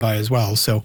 by as well. So,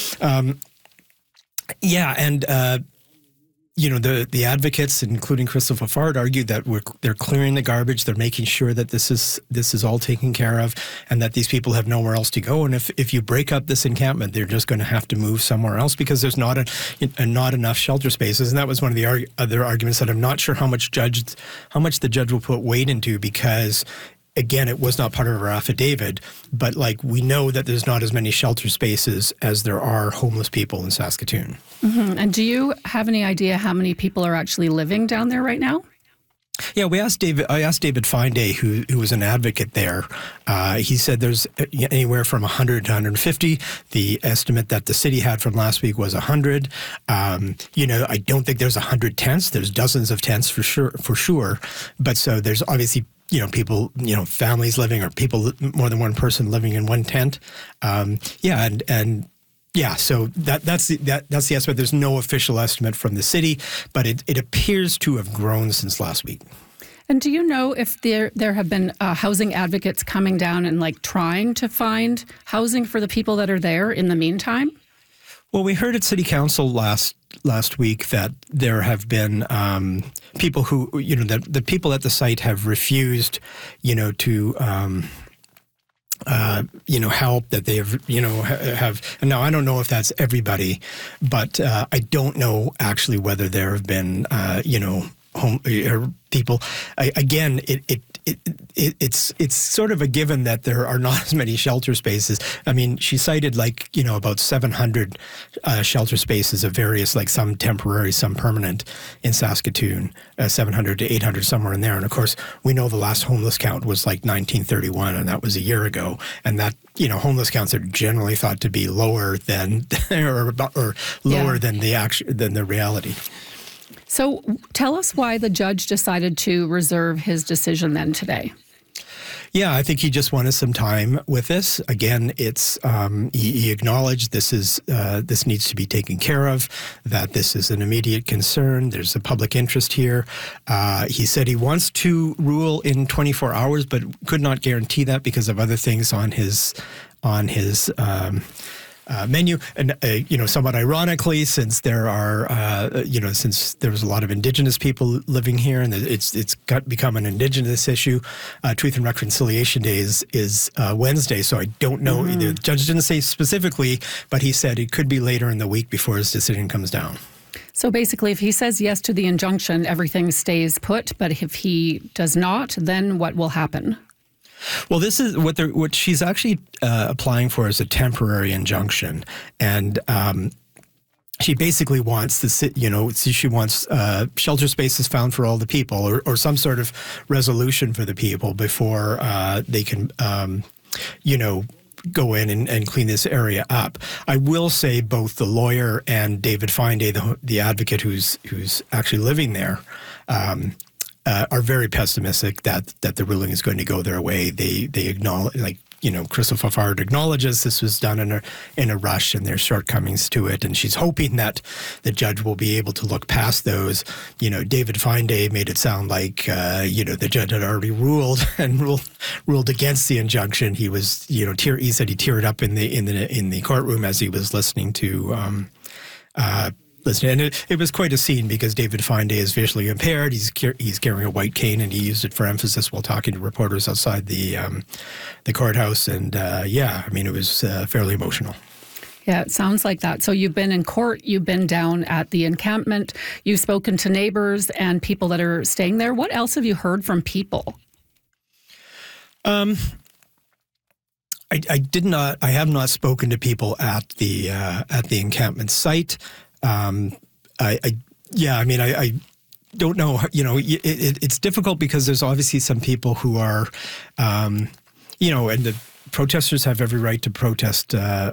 the advocates, including Crystal Fafard, argued that they're clearing the garbage, they're making sure that this is all taken care of, and that these people have nowhere else to go. And if you break up this encampment, they're just going to have to move somewhere else because there's not enough shelter spaces. And that was one of the other arguments that I'm not sure how much the judge will put weight into, because again, it was not part of our affidavit, but we know that there's not as many shelter spaces as there are homeless people in Saskatoon. Mm-hmm. And do you have any idea how many people are actually living down there right now? Yeah, I asked David Finday, who was an advocate there. He said there's anywhere from 100 to 150. The estimate that the city had from last week was 100. I don't think there's 100 tents. There's dozens of tents for sure. But so there's obviously people, families living, or people, more than one person living in one tent. So that's the estimate. There's no official estimate from the city, but it appears to have grown since last week. And do you know if there have been housing advocates coming down and trying to find housing for the people that are there in the meantime? Well, we heard at City Council last week that there have been people who, the people at the site have refused, to help, that they have. And now I don't know if that's everybody, but I don't know actually whether there have been, people. It's sort of a given that there are not as many shelter spaces. I mean, she cited about 700 shelter spaces of various, some temporary, some permanent in Saskatoon, 700 to 800, somewhere in there. And of course, we know the last homeless count was 1931, and that was a year ago. And that, homeless counts are generally thought to be lower than or lower than the reality. So tell us why the judge decided to reserve his decision then today. Yeah, I think he just wanted some time with this. Again, it's he acknowledged this needs to be taken care of, that this is an immediate concern. There's a public interest here. He said he wants to rule in 24 hours, but could not guarantee that because of other things on his menu. And, somewhat ironically, since there are, since there was a lot of Indigenous people living here, and it's become an Indigenous issue, Truth and Reconciliation Day is Wednesday. So I don't know. The judge didn't say specifically, but he said it could be later in the week before his decision comes down. So basically, if he says yes to the injunction, everything stays put. But if he does not, then what will happen? Well, this is what she's actually applying for is a temporary injunction, and she basically wants she wants shelter spaces found for all the people, or some sort of resolution for the people before they can go in and clean this area up. I will say both the lawyer and David Finday, the advocate who's actually living there, are very pessimistic that the ruling is going to go their way. They acknowledge, Crystal Fafard acknowledges this was done in a rush and there's shortcomings to it, and she's hoping that the judge will be able to look past those. David Finday made it sound like the judge had already ruled against the injunction. He was he said he teared up in the courtroom as he was listening to. And it was quite a scene because David Finday is visually impaired. He's carrying a white cane, and he used it for emphasis while talking to reporters outside the courthouse. And it was fairly emotional. Yeah, it sounds like that. So you've been in court, you've been down at the encampment, you've spoken to neighbors and people that are staying there. What else have you heard from people? I have not spoken to people at the encampment site. I don't know. It's difficult because there's obviously some people who are, and the protesters have every right to protest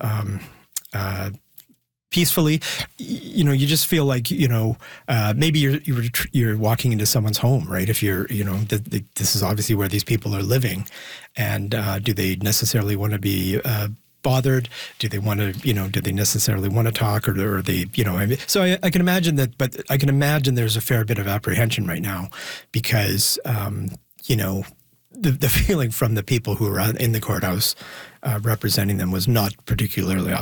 peacefully. You just feel like maybe you're walking into someone's home, right? If you're, this is obviously where these people are living, and do they necessarily want to be bothered? Do they want to, do they necessarily want to talk, or are they, so I can imagine that, but I can imagine there's a fair bit of apprehension right now because, the feeling from the people who were in the courthouse representing them was not particularly